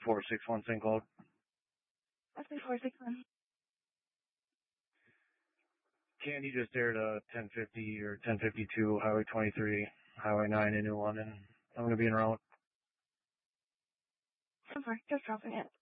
461 St. Cloud. That's 461. Candy just aired a 1050 or 1052 Highway 23, Highway 9 in New London. I'm going to be en route. I'm sorry, just dropping it.